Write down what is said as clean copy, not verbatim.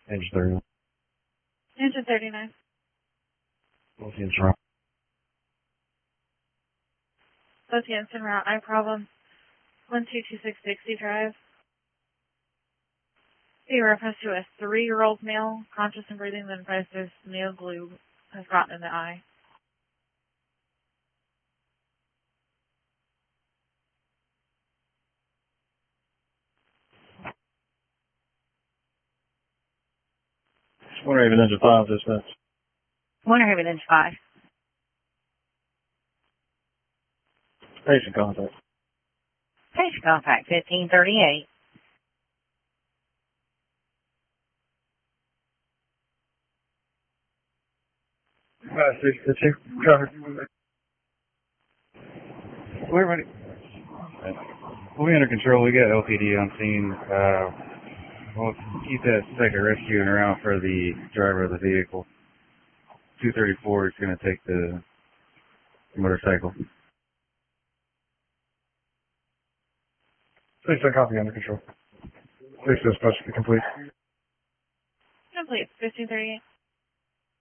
Engine 31. Engine 39. Both units are on. Both units en route. I problem 1226 Dixie Drive. Be reference to a 3-year-old male, conscious and breathing, then advised there's nail glue has gotten in the eye. One Raven Engine 5, dispatch. One Raven Engine 5. Patient contact. Patient contact 1538. It's you. Traffic. We're ready. We're under control. We got LPD on scene. We'll keep that second rescuing around for the driver of the vehicle. 234 is going to take the motorcycle. Please send copy under control. Please dispatch complete. Complete. 1538.